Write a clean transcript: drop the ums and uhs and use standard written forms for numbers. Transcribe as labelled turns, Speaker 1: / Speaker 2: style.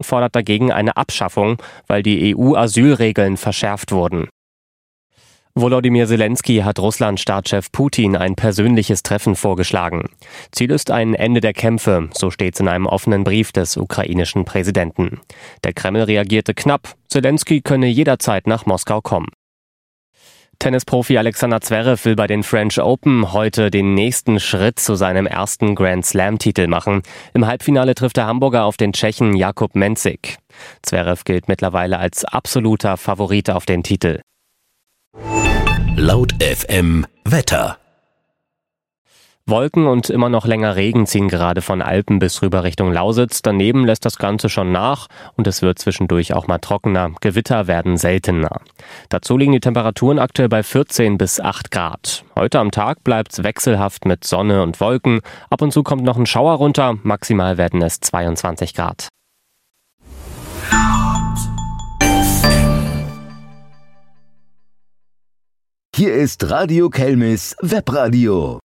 Speaker 1: fordert dagegen eine Abschaffung, weil die EU-Asylregeln verschärft wurden. Volodymyr Zelensky hat Russland-Staatschef Putin ein persönliches Treffen vorgeschlagen. Ziel ist ein Ende der Kämpfe, so steht's in einem offenen Brief des ukrainischen Präsidenten. Der Kreml reagierte knapp, Zelensky könne jederzeit nach Moskau kommen. Tennisprofi Alexander Zverev will bei den French Open heute den nächsten Schritt zu seinem ersten Grand-Slam-Titel machen. Im Halbfinale trifft der Hamburger auf den Tschechen Jakub Mensik. Zverev gilt mittlerweile als absoluter Favorit auf den Titel.
Speaker 2: Laut FM Wetter.
Speaker 1: Wolken und immer noch länger Regen ziehen gerade von Alpen bis rüber Richtung Lausitz. Daneben lässt das Ganze schon nach und es wird zwischendurch auch mal trockener. Gewitter werden seltener. Dazu liegen die Temperaturen aktuell bei 14 bis 8 Grad. Heute am Tag bleibt's wechselhaft mit Sonne und Wolken. Ab und zu kommt noch ein Schauer runter. Maximal werden es 22 Grad.
Speaker 2: Hier ist Radio Kelmis Webradio.